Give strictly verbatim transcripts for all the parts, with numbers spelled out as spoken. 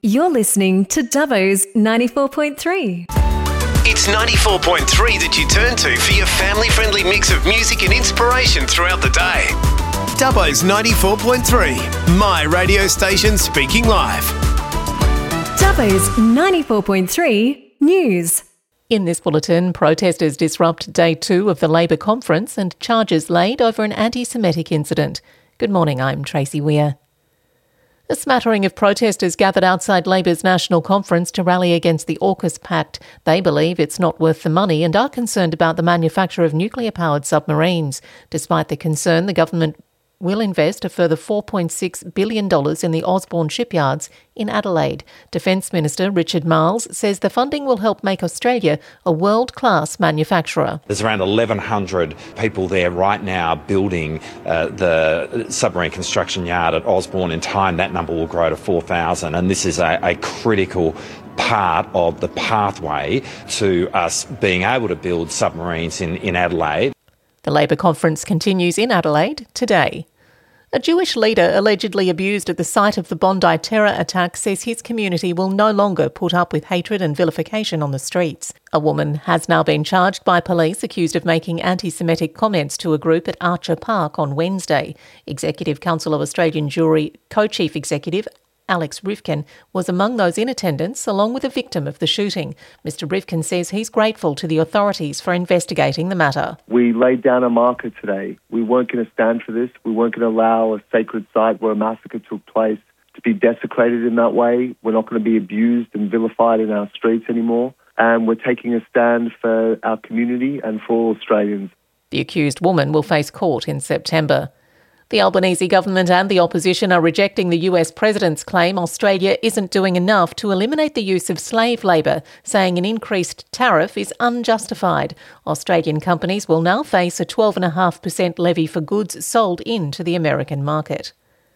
You're listening to Dubbo's ninety-four point three. It's ninety-four point three that you turn to for your family-friendly mix of music and inspiration throughout the day. Dubbo's ninety-four point three, my radio station speaking live. Dubbo's ninety-four point three News. In this bulletin, protesters disrupt day two of the Labor conference and charges laid over an anti-Semitic incident. Good morning, I'm Tracy Weir. A smattering of protesters gathered outside Labor's national conference to rally against the AUKUS Pact. They believe it's not worth the money and are concerned about the manufacture of nuclear-powered submarines. Despite the concern, the government will invest a further four point six billion dollars in the Osborne shipyards in Adelaide. Defence Minister Richard Marles says the funding will help make Australia a world-class manufacturer. There's around eleven hundred people there right now building uh, the submarine construction yard at Osborne. In time, that number will grow to four thousand, and this is a, a critical part of the pathway to us being able to build submarines in, in Adelaide. The Labor conference continues in Adelaide today. A Jewish leader allegedly abused at the site of the Bondi terror attack says his community will no longer put up with hatred and vilification on the streets. A woman has now been charged by police accused of making anti-Semitic comments to a group at Archer Park on Wednesday. Executive Council of Australian Jewry co-chief executive Alex Rivkin was among those in attendance, along with a victim of the shooting. Mister Rivkin says he's grateful to the authorities for investigating the matter. We laid down a marker today. We weren't going to stand for this. We weren't going to allow a sacred site where a massacre took place to be desecrated in that way. We're not going to be abused and vilified in our streets anymore. And we're taking a stand for our community and for all Australians. The accused woman will face court in September. The Albanese government and the opposition are rejecting the U S president's claim Australia isn't doing enough to eliminate the use of slave labour, saying an increased tariff is unjustified. Australian companies will now face a twelve point five percent levy for goods sold into the American market.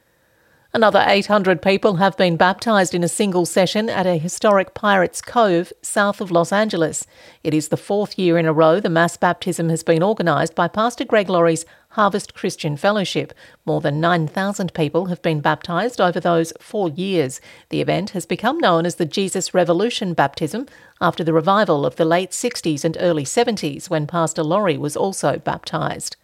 Another eight hundred people have been baptised in a single session at a historic Pirates Cove south of Los Angeles. It is the fourth year in a row the mass baptism has been organised by Pastor Greg Laurie's Harvest Christian Fellowship. More than nine thousand people have been baptised over those four years. The event has become known as the Jesus Revolution Baptism after the revival of the late sixties and early seventies when Pastor Laurie was also baptised.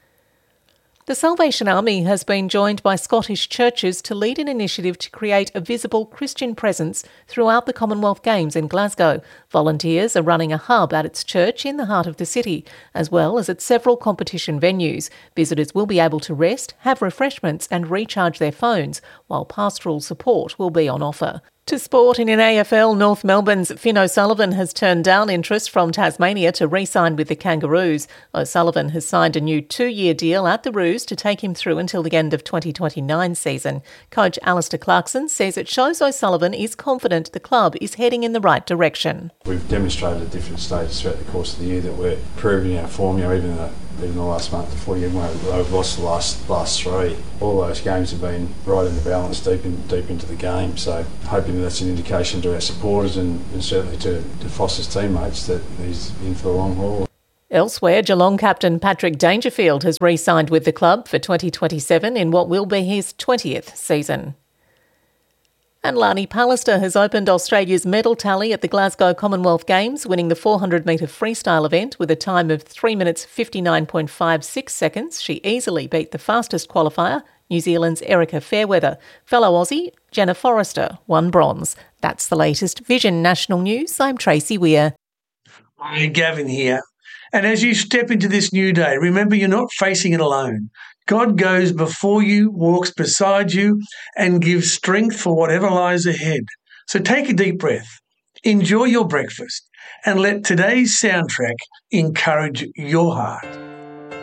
The Salvation Army has been joined by Scottish churches to lead an initiative to create a visible Christian presence throughout the Commonwealth Games in Glasgow. Volunteers are running a hub at its church in the heart of the city, as well as at several competition venues. Visitors will be able to rest, have refreshments and recharge their phones, while pastoral support will be on offer. To sport, in an A F L, North Melbourne's Finn O'Sullivan has turned down interest from Tasmania to re-sign with the Kangaroos. O'Sullivan has signed a new two-year deal at the Roos to take him through until the end of twenty twenty-nine season. Coach Alistair Clarkson says it shows O'Sullivan is confident the club is heading in the right direction. We've demonstrated at different stages throughout the course of the year that we're improving our form, you know, even though even the last month before you we've lost the last last three. All those games have been right in the balance, deep in, deep into the game. So hoping that's an indication to our supporters and, and certainly to, to Foster's teammates that he's in for the long haul. Elsewhere, Geelong captain Patrick Dangerfield has re-signed with the club for twenty twenty-seven in what will be his twentieth season. And Lani Pallister has opened Australia's medal tally at the Glasgow Commonwealth Games, winning the four hundred metre freestyle event with a time of three minutes fifty-nine point five six seconds. She easily beat the fastest qualifier, New Zealand's Erica Fairweather. Fellow Aussie Jenna Forrester won bronze. That's the latest Vision National News. I'm Tracy Weir. Hi, Gavin here. And as you step into this new day, remember you're not facing it alone. God goes before you, walks beside you, and gives strength for whatever lies ahead. So take a deep breath, enjoy your breakfast, and let today's soundtrack encourage your heart.